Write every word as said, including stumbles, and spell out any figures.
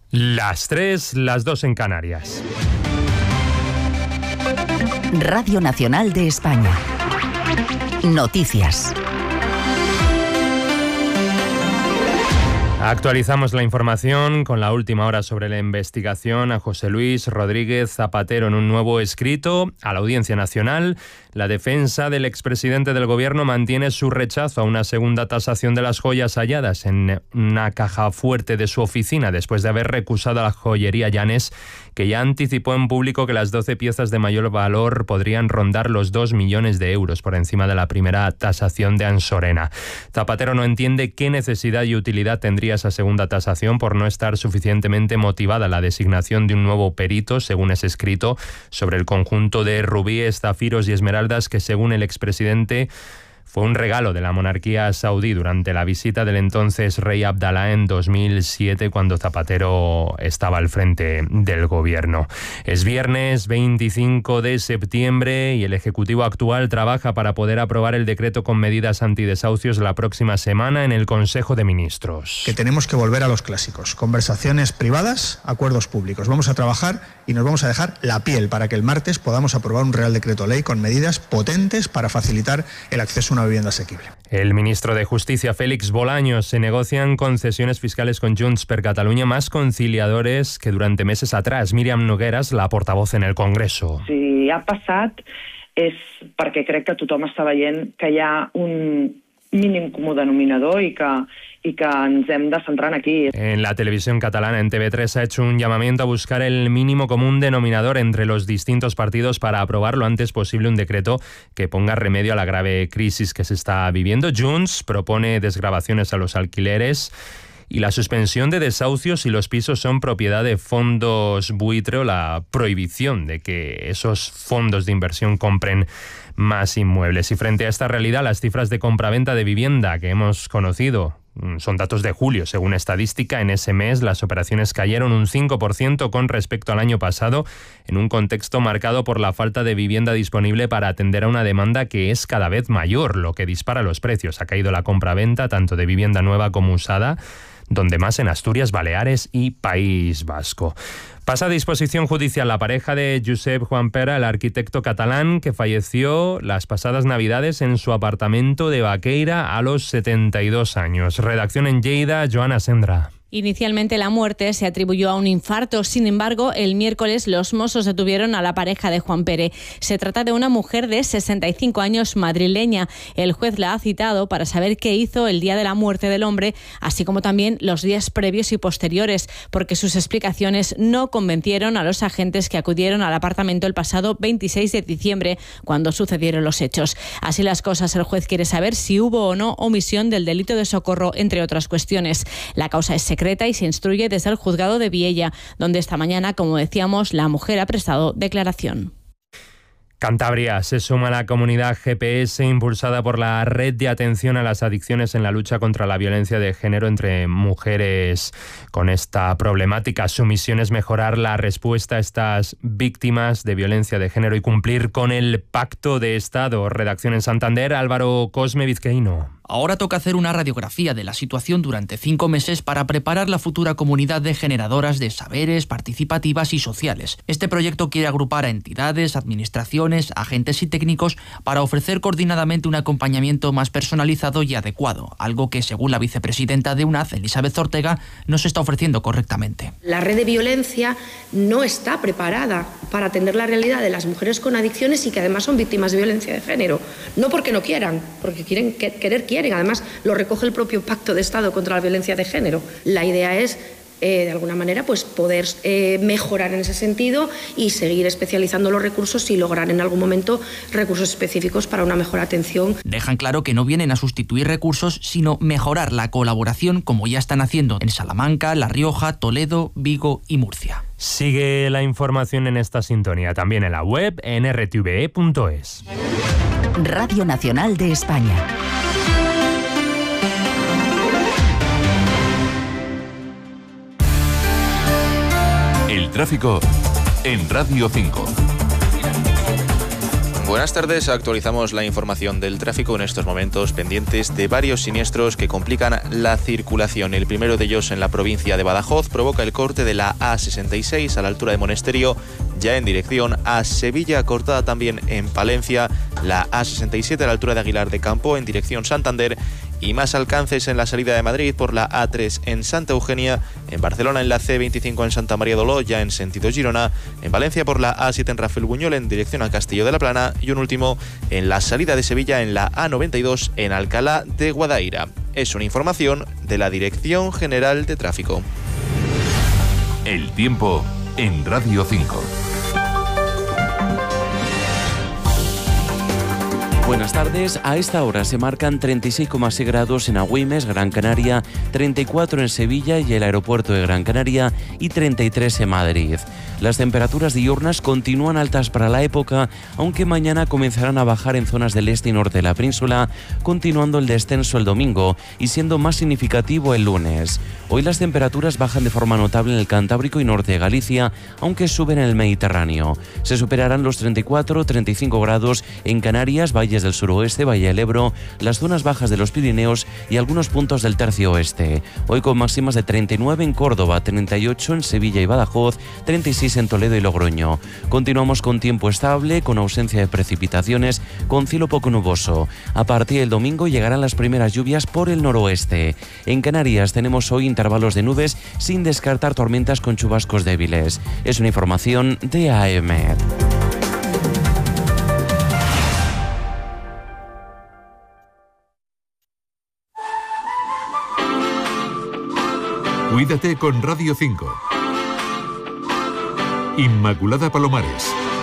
Las tres, las dos en Canarias. Radio Nacional de España. Noticias. Actualizamos la información con la última hora sobre la investigación a José Luis Rodríguez Zapatero en un nuevo escrito a la Audiencia Nacional. La defensa del expresidente del Gobierno mantiene su rechazo a una segunda tasación de las joyas halladas en una caja fuerte de su oficina después de haber recusado a la joyería Llanes, que ya anticipó en público que las doce piezas de mayor valor podrían rondar los dos millones de euros por encima de la primera tasación de Ansorena. Zapatero no entiende qué necesidad y utilidad tendría esa segunda tasación por no estar suficientemente motivada la designación de un nuevo perito, según es escrito, sobre el conjunto de rubíes, zafiros y esmeraldas que, según el expresidente, fue un regalo de la monarquía saudí durante la visita del entonces rey Abdalá en dos mil siete, cuando Zapatero estaba al frente del gobierno. Es viernes veinticinco de septiembre y el Ejecutivo actual trabaja para poder aprobar el decreto con medidas antidesahucios la próxima semana en el Consejo de Ministros. Que tenemos que volver a los clásicos. Conversaciones privadas, acuerdos públicos. Vamos a trabajar y nos vamos a dejar la piel para que el martes podamos aprobar un Real Decreto Ley con medidas potentes para facilitar el acceso a una vivienda asequible. El ministro de Justicia, Félix Bolaños, se negocian concesiones fiscales con Junts per Catalunya más conciliadores que durante meses atrás. Míriam Nogueras, la portavoz en el Congreso. Si ha passat és perquè crec que tothom està veient que hi ha un mínim comú denominador i que y que ens hem de centrar aquí. En la televisión catalana, en T V tres, ha hecho un llamamiento a buscar el mínimo común denominador entre los distintos partidos para aprobar lo antes posible un decreto que ponga remedio a la grave crisis que se está viviendo. Junts propone desgravaciones a los alquileres y la suspensión de desahucios si los pisos son propiedad de fondos buitre o la prohibición de que esos fondos de inversión compren más inmuebles. Y frente a esta realidad, las cifras de compraventa de vivienda que hemos conocido son datos de julio. Según estadística, en ese mes las operaciones cayeron un cinco por ciento con respecto al año pasado, en un contexto marcado por la falta de vivienda disponible para atender a una demanda que es cada vez mayor, lo que dispara los precios. Ha caído la compraventa tanto de vivienda nueva como usada, donde más en Asturias, Baleares y País Vasco. Pasa a disposición judicial la pareja de Josep Juanpera, el arquitecto catalán que falleció las pasadas Navidades en su apartamento de Baqueira a los setenta y dos años. Redacción en Lleida, Joana Sendra. Inicialmente la muerte se atribuyó a un infarto. Sin embargo, el miércoles los Mossos detuvieron a la pareja de Juanpere. Se trata de una mujer de sesenta y cinco años madrileña. El juez la ha citado para saber qué hizo el día de la muerte del hombre, así como también los días previos y posteriores, porque sus explicaciones no convencieron a los agentes que acudieron al apartamento el pasado veintiséis de diciembre, cuando sucedieron los hechos. Así las cosas, el juez quiere saber si hubo o no omisión del delito de socorro, entre otras cuestiones. La causa es secreta y se instruye desde el juzgado de Viella, donde esta mañana, como decíamos, la mujer ha prestado declaración. Cantabria se suma a la comunidad G P S impulsada por la Red de Atención a las Adicciones en la lucha contra la violencia de género entre mujeres. Con esta problemática, su misión es mejorar la respuesta a estas víctimas de violencia de género y cumplir con el Pacto de Estado. Redacción en Santander, Álvaro Cosme Vizcaíno. Ahora toca hacer una radiografía de la situación durante cinco meses para preparar la futura comunidad de generadoras de saberes, participativas y sociales. Este proyecto quiere agrupar a entidades, administraciones, agentes y técnicos para ofrecer coordinadamente un acompañamiento más personalizado y adecuado, algo que, según la vicepresidenta de U N A D, Elizabeth Ortega, no se está ofreciendo correctamente. La red de violencia no está preparada para atender la realidad de las mujeres con adicciones y que además son víctimas de violencia de género. No porque no quieran, porque quieren querer quieren. Además, lo recoge el propio Pacto de Estado contra la Violencia de Género. La idea es, eh, de alguna manera, pues poder eh, mejorar en ese sentido y seguir especializando los recursos y lograr en algún momento recursos específicos para una mejor atención. Dejan claro que no vienen a sustituir recursos, sino mejorar la colaboración, como ya están haciendo en Salamanca, La Rioja, Toledo, Vigo y Murcia. Sigue la información en esta sintonía, también en la web en r t v e punto es. Radio Nacional de España. El tráfico en Radio cinco. Buenas tardes, actualizamos la información del tráfico en estos momentos pendientes de varios siniestros que complican la circulación. El primero de ellos en la provincia de Badajoz provoca el corte de la A sesenta y seis a la altura de Monesterio, ya en dirección a Sevilla, cortada también en Palencia, la A sesenta y siete a la altura de Aguilar de Campo en dirección Santander, y más alcances en la salida de Madrid por la A tres en Santa Eugenia, en Barcelona en la C veinticinco en Santa María de Oló, ya en sentido Girona, en Valencia por la A siete en Rafael Buñol en dirección a Castillo de la Plana, y un último en la salida de Sevilla en la A noventa y dos en Alcalá de Guadaira. Es una información de la Dirección General de Tráfico. El tiempo en Radio cinco. Buenas tardes. A esta hora se marcan treinta y seis coma seis grados en Agüimes, Gran Canaria, treinta y cuatro en Sevilla y el aeropuerto de Gran Canaria y treinta y tres en Madrid. Las temperaturas diurnas continúan altas para la época, aunque mañana comenzarán a bajar en zonas del este y norte de la península, continuando el descenso el domingo y siendo más significativo el lunes. Hoy las temperaturas bajan de forma notable en el Cantábrico y norte de Galicia, aunque suben en el Mediterráneo. Se superarán los treinta y cuatro a treinta y cinco grados en Canarias, Valles del suroeste, Valle del Ebro, las zonas bajas de los Pirineos y algunos puntos del tercio oeste. Hoy con máximas de treinta y nueve en Córdoba, treinta y ocho en Sevilla y Badajoz, treinta y seis en Toledo y Logroño. Continuamos con tiempo estable, con ausencia de precipitaciones, con cielo poco nuboso. A partir del domingo llegarán las primeras lluvias por el noroeste. En Canarias tenemos hoy intervalos de nubes sin descartar tormentas con chubascos débiles. Es una información de A E M E D. Cuídate con Radio cinco. Inmaculada Palomares.